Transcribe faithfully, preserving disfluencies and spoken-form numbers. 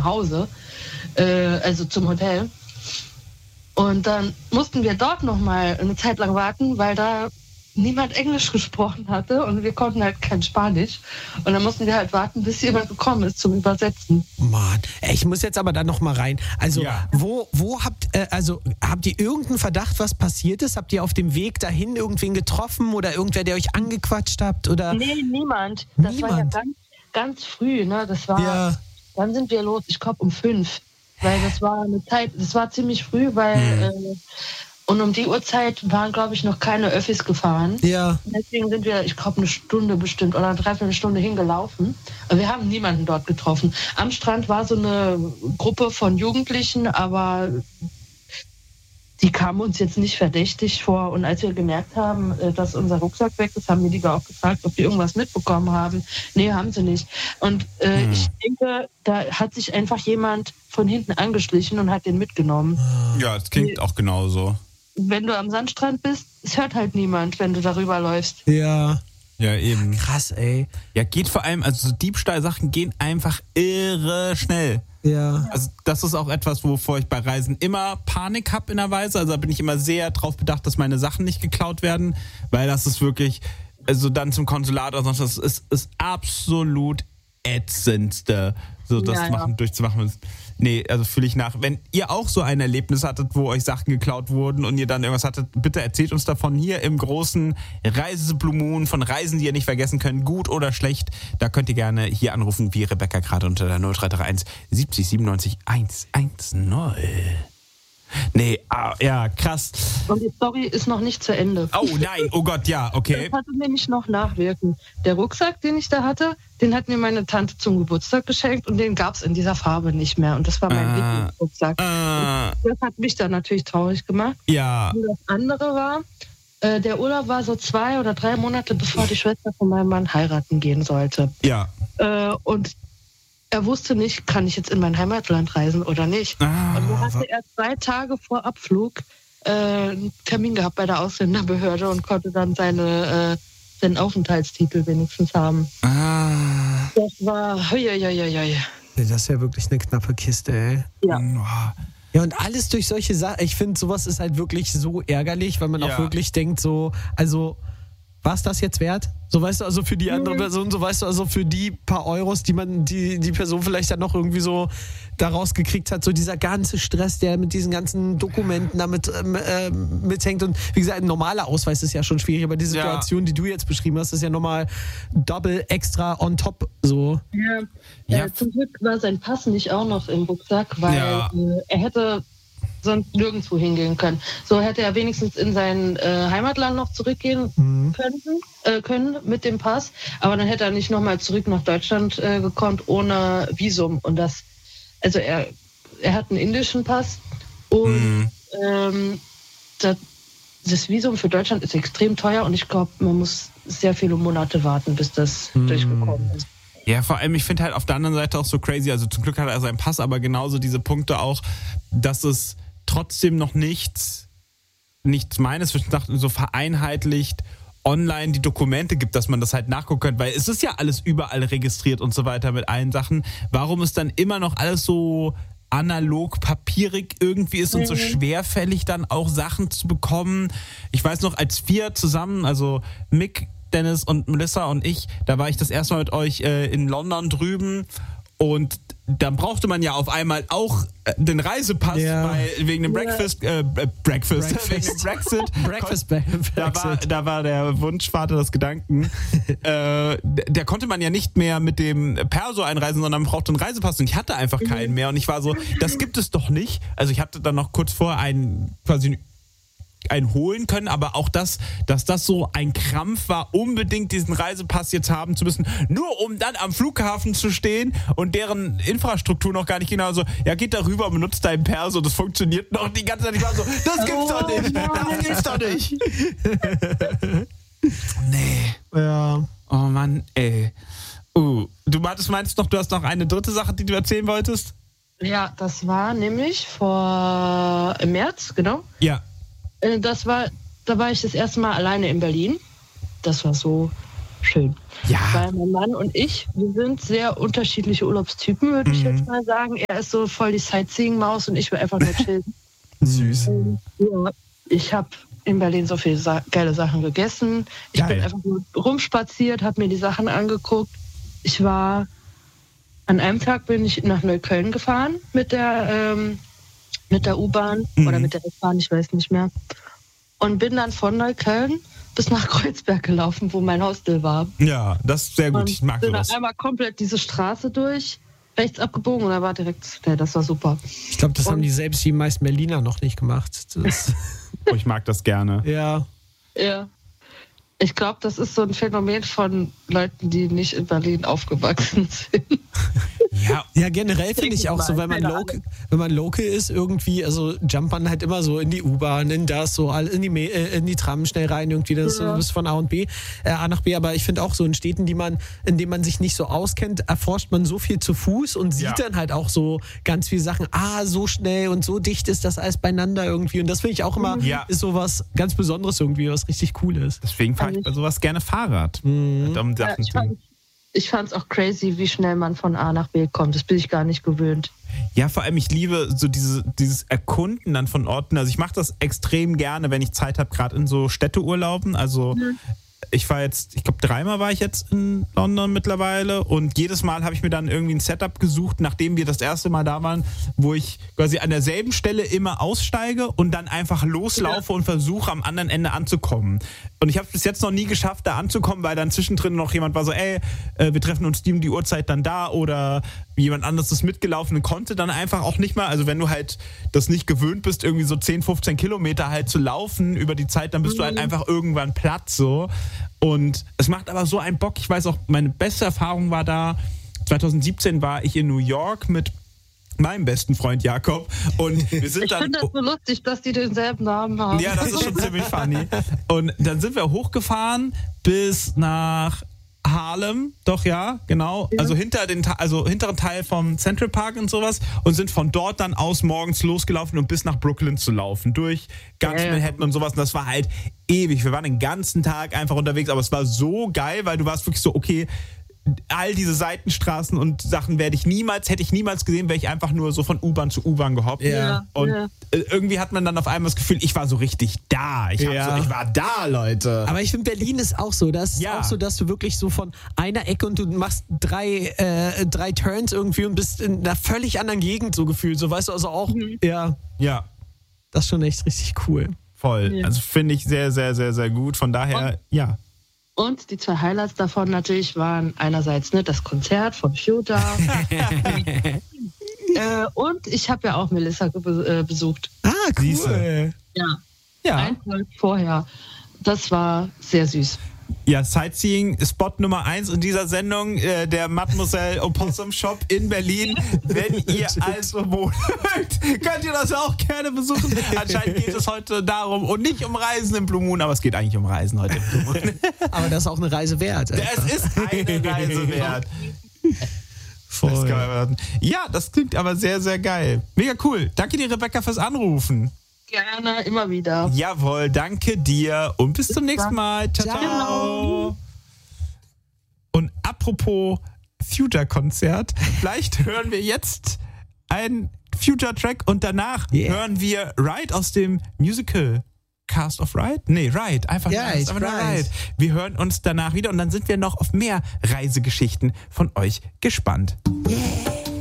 Hause, äh, also zum Hotel. Und dann mussten wir dort nochmal eine Zeit lang warten, weil da niemand Englisch gesprochen hatte und wir konnten halt kein Spanisch. Und dann mussten wir halt warten, bis jemand gekommen ist zum Übersetzen. Mann, ey, ich muss jetzt aber da noch mal rein. Also, Ja. wo, wo habt, äh, also, habt ihr irgendeinen Verdacht, was passiert ist? Habt ihr auf dem Weg dahin irgendwen getroffen oder irgendwer, der euch angequatscht habt? Oder? Nee, niemand. Das Niemand? war ja ganz, ganz früh, ne? Das war, Ja. Wann sind wir los? Ich glaube um fünf. Weil das war eine Zeit, das war ziemlich früh, weil Hm. äh, und um die Uhrzeit waren, glaube ich, noch keine Öffis gefahren. Ja. Deswegen sind wir, ich glaube, eine Stunde bestimmt oder eine Dreiviertelstunde hingelaufen. Aber wir haben niemanden dort getroffen. Am Strand war so eine Gruppe von Jugendlichen, aber die kamen uns jetzt nicht verdächtig vor. Und als wir gemerkt haben, dass unser Rucksack weg ist, haben wir die auch gefragt, ob die irgendwas mitbekommen haben. Nee, haben sie nicht. Und äh, Hm. ich denke, da hat sich einfach jemand von hinten angeschlichen und hat den mitgenommen. Ja, das klingt auch genauso. Wenn du am Sandstrand bist, es hört halt niemand, wenn du darüber läufst. Ja. Ja, eben. Krass, ey. Ja, geht vor allem, also so Diebstahlsachen gehen einfach irre schnell. Ja. Also das ist auch etwas, wovor ich bei Reisen immer Panik habe in der Weise. Also da bin ich immer sehr drauf bedacht, dass meine Sachen nicht geklaut werden, weil das ist wirklich, also dann zum Konsulat oder sonst was, das ist, ist absolut ätzendste, so das Ja, ja. machen, durchzumachen. Nee, also fühle ich nach. Wenn ihr auch so ein Erlebnis hattet, wo euch Sachen geklaut wurden und ihr dann irgendwas hattet, bitte erzählt uns davon hier im großen Reiseblue Moon von Reisen, die ihr nicht vergessen könnt, gut oder schlecht. Da könnt ihr gerne hier anrufen, wie Rebecca gerade unter der null drei drei eins siebzig siebenundneunzig hundertzehn. Nee, ah, ja, krass. Und die Story ist noch nicht zu Ende. Oh nein, oh Gott, ja, okay. Das hatte nämlich noch Nachwirken. Der Rucksack, den ich da hatte, den hat mir meine Tante zum Geburtstag geschenkt und den gab es in dieser Farbe nicht mehr. Und das war mein Ah. Lieblingsrucksack. Äh, Das hat mich dann natürlich traurig gemacht. ja, Und das andere war, äh, der Urlaub war so zwei oder drei Monate, bevor die Schwester von meinem Mann heiraten gehen sollte. ja. Äh, und er wusste nicht, kann ich jetzt in mein Heimatland reisen oder nicht. Ah, Und er hatte erst zwei Tage vor Abflug äh, einen Termin gehabt bei der Ausländerbehörde und konnte dann seine, äh, seinen Aufenthaltstitel wenigstens haben. ah. Das war, hoi, hoi, hoi, hoi. Das ist ja wirklich eine knappe Kiste, ey. Ja. Ja, und alles durch solche Sachen. Ich finde, sowas ist halt wirklich so ärgerlich, weil man Ja. auch wirklich denkt, so, also, war es das jetzt wert? So, weißt du, also für die andere Person, so, weißt du, also für die paar Euros, die man, die, die Person vielleicht dann noch irgendwie so daraus gekriegt hat, so dieser ganze Stress, der mit diesen ganzen Dokumenten damit ähm, äh, mithängt. Und wie gesagt, ein normaler Ausweis ist ja schon schwierig, aber die Situation, die du jetzt beschrieben hast, ist ja nochmal double extra on top, so. Ja. Ja. Äh, zum Glück war sein Pass nicht auch noch im Rucksack, weil Ja. äh, er hätte sonst nirgendwo hingehen können. So hätte er wenigstens in sein äh, Heimatland noch zurückgehen Mhm. können, äh, können mit dem Pass, aber dann hätte er nicht nochmal zurück nach Deutschland äh, gekonnt ohne Visum. Und das, also er, er hat einen indischen Pass und Mhm. ähm, das, das Visum für Deutschland ist extrem teuer und ich glaube, man muss sehr viele Monate warten, bis das durchgekommen ist. Ja, vor allem, ich finde halt auf der anderen Seite auch so crazy, also zum Glück hat er seinen Pass, aber genauso diese Punkte auch, dass es trotzdem noch nichts, nichts meines Wissens so vereinheitlicht online die Dokumente gibt, dass man das halt nachgucken kann, weil es ist ja alles überall registriert und so weiter mit allen Sachen. Warum ist dann immer noch alles so analog, papierig irgendwie ist und so schwerfällig dann auch Sachen zu bekommen? Ich weiß noch, als wir zusammen, also Mick, Dennis und Melissa und ich, da war ich das erste Mal mit euch äh, in London drüben und dann brauchte man ja auf einmal auch äh, den Reisepass, Ja. weil wegen dem Breakfast, äh, äh, Breakfast, Breakfast. wegen dem Brexit. Breakfast, Ba- Da war, Brexit. da war der Wunschvater des Gedanken. äh, der konnte man ja nicht mehr mit dem Perso einreisen, sondern man brauchte einen Reisepass und ich hatte einfach keinen mehr und ich war so, das gibt es doch nicht. Also ich hatte dann noch kurz vorher einen quasi einen holen können, aber auch das, dass das so ein Krampf war, unbedingt diesen Reisepass jetzt haben zu müssen, nur um dann am Flughafen zu stehen und deren Infrastruktur noch gar nicht genau so, ja, geht da rüber, benutzt deinen Perso, das funktioniert noch die ganze Zeit. Ich war so, das gibt's doch nicht, das gibt's doch nicht. Nee. Ja. Oh Mann, ey. Uh, du meinst, meinst noch, du hast noch eine dritte Sache, die du erzählen wolltest? Ja, das war nämlich vor im März, genau. Ja. Äh, Das war, da war ich das erste Mal alleine in Berlin. Das war so schön. Ja. Weil mein Mann und ich, wir sind sehr unterschiedliche Urlaubstypen, würde ich Mhm. jetzt mal sagen. Er ist so voll die Sightseeing-Maus und ich will einfach nur chillen. Süß. Ähm, ja, ich habe in Berlin so viele Sa- geile Sachen gegessen. Ich Geil. bin einfach nur rumspaziert, habe mir die Sachen angeguckt. Ich war, an einem Tag bin ich nach Neukölln gefahren mit der, ähm, mit der U-Bahn Mhm. oder mit der S-Bahn, ich weiß nicht mehr. Und bin dann von Neukölln bis nach Kreuzberg gelaufen, wo mein Hostel war. Ja, das ist sehr gut. Und Ich mag bin dann sowas. einmal komplett diese Straße durch, rechts abgebogen und da war direkt, ja, das war super. Ich glaube, das Und- haben die selbst die meisten Berliner noch nicht gemacht. Das, Oh, ich mag das gerne. ja. Ja. Ich glaube, das ist so ein Phänomen von Leuten, die nicht in Berlin aufgewachsen sind. Ja, Ja, generell finde ich Denke auch ich so, mal, wenn man, keine local, wenn man local ist, irgendwie, also jumpt man halt immer so in die U-Bahn, in das, so all- in die, Me- äh, in die Tram schnell rein, irgendwie, das ist so Ja. bis von A und B, äh, A nach B. Aber ich finde auch so in Städten, die man, in denen man sich nicht so auskennt, erforscht man so viel zu Fuß und sieht Ja. dann halt auch so ganz viele Sachen, ah, so schnell und so dicht ist das alles beieinander irgendwie. Und das finde ich auch immer, Ja. ist so was ganz Besonderes irgendwie, was richtig cool ist. deswegen fahre ich bei sowas gerne Fahrrad. Mhm. Um Ja, Sachen ich zu- fand ich fand's auch crazy, wie schnell man von A nach B kommt. Das bin ich gar nicht gewöhnt. Ja, vor allem, ich liebe so diese, dieses Erkunden dann von Orten. Also ich mache das extrem gerne, wenn ich Zeit habe, gerade in so Städteurlauben. Also ich war jetzt, ich glaube dreimal war ich jetzt in London mittlerweile und jedes Mal habe ich mir dann irgendwie ein Setup gesucht, nachdem wir das erste Mal da waren, wo ich quasi an derselben Stelle immer aussteige und dann einfach loslaufe und versuche am anderen Ende anzukommen. Und ich habe es bis jetzt noch nie geschafft, da anzukommen, weil dann zwischendrin noch jemand war so, ey, äh, wir treffen uns die um die Uhrzeit dann da oder jemand anderes ist mitgelaufen und konnte dann einfach auch nicht mal, also wenn du halt das nicht gewöhnt bist, irgendwie so zehn, fünfzehn Kilometer halt zu laufen über die Zeit, dann bist du halt einfach irgendwann platt so. Und es macht aber so einen Bock. Ich weiß auch, meine beste Erfahrung war da, zwanzig siebzehn war ich in New York mit meinem besten Freund Jakob und wir sind Ich dann... finde das so lustig, dass die denselben Namen haben. Ja, das ist schon ziemlich funny. Und dann sind wir hochgefahren bis nach Harlem, doch ja, genau. Ja. Also hinter den, Ta- also hinteren Teil vom Central Park und sowas und sind von dort dann aus morgens losgelaufen, um bis nach Brooklyn zu laufen, durch ganz Ja. Manhattan und sowas. Und das war halt ewig. Wir waren den ganzen Tag einfach unterwegs, aber es war so geil, weil du warst wirklich so, okay, all diese Seitenstraßen und Sachen werde ich niemals, hätte ich niemals gesehen, wäre ich einfach nur so von U-Bahn zu U-Bahn gehoppt. Ja. Und ja. äh, irgendwie hat man dann auf einmal das Gefühl, ich war so richtig da. Ich, hab Ja. so, ich war da, Leute. Aber ich finde, Berlin ist auch so. Das ist Ja. auch so, dass du wirklich so von einer Ecke und du machst drei, äh, drei Turns irgendwie und bist in einer völlig anderen Gegend so gefühlt. So weißt du, also auch, ja, Ja, das ist schon echt richtig cool. voll. Ja. Also finde ich sehr, sehr, sehr, sehr gut. Von daher, ja. Und die zwei Highlights davon natürlich waren einerseits ne, das Konzert von Future. äh, und ich habe ja auch Melissa be- äh, besucht. Ah, Siehste. Ja. Ja, Einen Tag vorher. Das war sehr süß. ja Sightseeing, Spot Nummer eins in dieser Sendung, äh, der Mademoiselle Opossum Shop in Berlin. Wenn ihr also wohnt, könnt ihr das auch gerne besuchen. Anscheinend geht es heute darum und nicht um Reisen im Blue Moon, aber es geht eigentlich um Reisen heute im Blue Moon. Aber das ist auch eine Reise wert. Es ist eine Reise wert. Voll. Das kann man erwarten. Ja, das klingt aber sehr, sehr geil. Mega cool. Danke dir, Rebecca, fürs Anrufen. Gerne, immer wieder. Jawohl, danke dir und bis zum nächsten Mal. Ciao, ciao. Ciao. Und apropos Future-Konzert, vielleicht hören wir jetzt einen Future-Track und danach Yeah. hören wir Ride aus dem Musical Cast of Ride? Nee, Ride. Einfach, Ja, nur, it's einfach nur Ride. Ride. Wir hören uns danach wieder und dann sind wir noch auf mehr Reisegeschichten von euch gespannt. Yeah.